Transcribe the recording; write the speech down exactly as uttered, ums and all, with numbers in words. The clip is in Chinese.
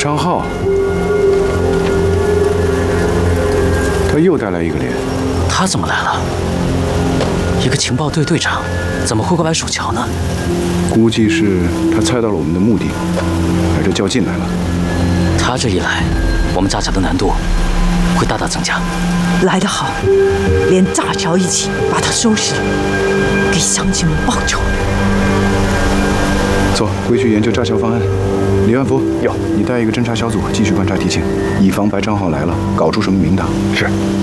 昌浩，他又带来一个连。 他怎么来了？一个情报队队长，怎么会过来守桥呢？ 估计是他猜到了我们的目的，来这较劲来了。 他这一来，我们炸桥的难度会大大增加。 来得好，连炸桥一起把他收拾了，给乡亲们报仇。 走，回去研究炸桥方案。李万福，有你带一个侦察小组继续观察敌情，以防白昌浩来了搞出什么名堂。是。